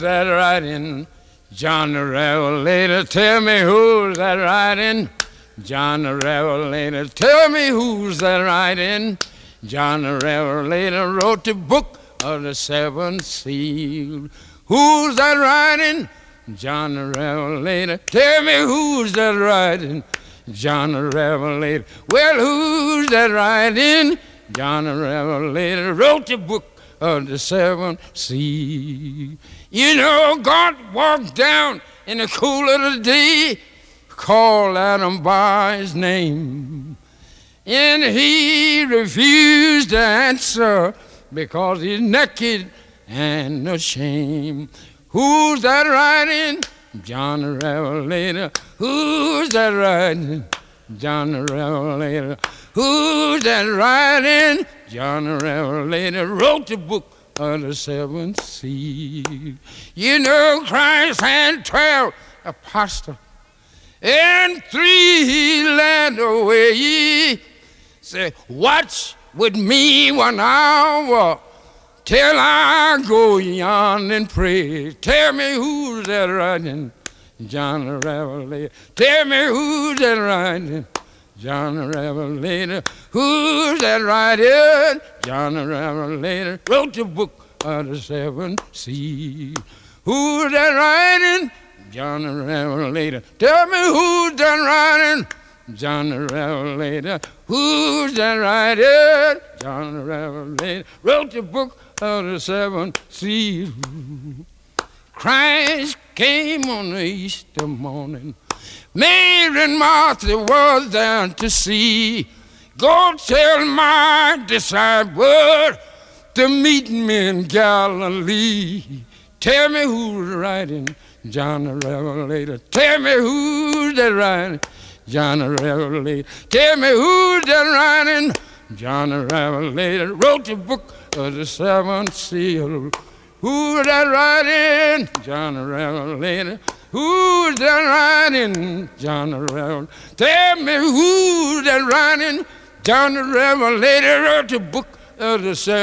that writing? John the Revelator. Tell me who's that writing? John the Revelator. Tell me who's that writing? John the Revelator wrote the book of the seven seals. Who's that writing? John the Revelator. Tell me who's that writing? John the Revelator. Well, who's that writing? John the Revelator wrote the book of the seven seals. You know, God walked down in the cool of the day, called Adam by his name, and he refused to answer because he's naked and ashamed. Who's that writing? John the Revelator. Who's that writing? John the Revelator. Who's that writing? John the Revelator wrote the book of the seven seals. You know, Christ had 12 apostles, and 3 he led away. Say, watch with me 1 hour till I go yon and pray. Tell me who's that writing? John the Revelator. Tell me who's that writing? John the Revelator. Who's that writing? John the Revelator wrote the book of the seven seals. Who's that writing? John the Revelator. Tell me who's that writing? John the Revelator. Who's that writing? John the Revelator wrote the book of the seven seals. Christ came on the Easter morning. Mary and Martha was there to see. Go tell my disciples to meet me in Galilee. Tell me who's writing? John the Revelator. Tell me who's that writing? John the Revelator. Tell me who's that writing? John the Revelator wrote the book of the seven seals. Who's that writing? John the Revelator. Who's that writing? John the Revelator. Tell me who's that writing? John the Revelator wrote the book of the seven